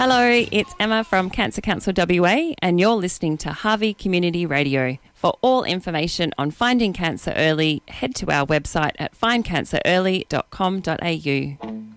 Hello, it's Emma from Cancer Council WA and you're listening to Harvey Community Radio. For all information on finding cancer early, head to our website at findcancerearly.com.au.